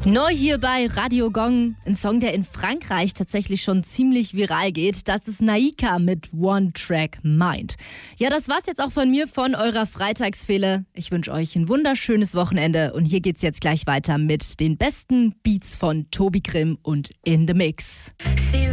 Neu hier bei Radio Gong, ein Song, der in Frankreich tatsächlich schon ziemlich viral geht. Das ist Naika mit One Track Mind. Ja, das war's jetzt auch von mir, von eurer Freitagsfehle. Ich wünsche euch ein wunderschönes Wochenende und hier geht's jetzt gleich weiter mit den besten Beats von Tobi Grimm und In The Mix.